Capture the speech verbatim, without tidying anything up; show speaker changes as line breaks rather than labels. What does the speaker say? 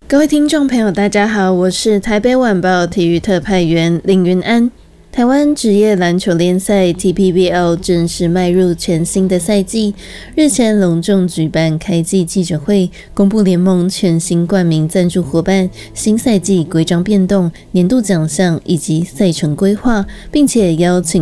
各位听众朋友，大家好，我是台北晚报体育特派员林云安。台湾职业篮球联赛 T P B L 正式迈入全新的赛季，日前隆重举办开季记者会，公布联盟全新冠名赞助伙伴、新赛季规章变动、年度奖项以及赛程规划，并且邀请